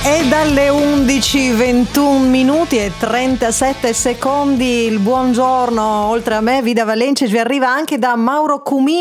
E dalle 11:21 minuti e 37 secondi il buongiorno oltre a me Vida Valenci ci arriva anche da Mauro Cumino.